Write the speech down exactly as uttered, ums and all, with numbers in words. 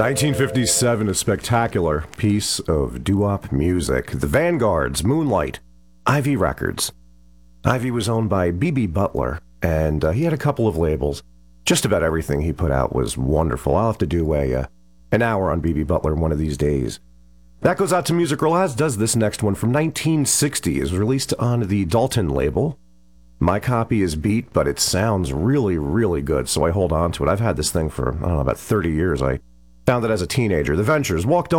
nineteen fifty-seven, a spectacular piece of doo-wop music. The Vanguards, Moonlight, Ivy Records. Ivy was owned by B B Butler, and uh, he had a couple of labels. Just about everything he put out was wonderful. I'll have to do a uh, an hour on B B Butler one of these days. That goes out to Music Girl, as does this next one from nineteen sixty. It was released on the Dalton label. My copy is beat, but it sounds really, really good, so I hold on to it. I've had this thing for, I don't know, about thirty years. I found it as a teenager. The Ventures, Walked On.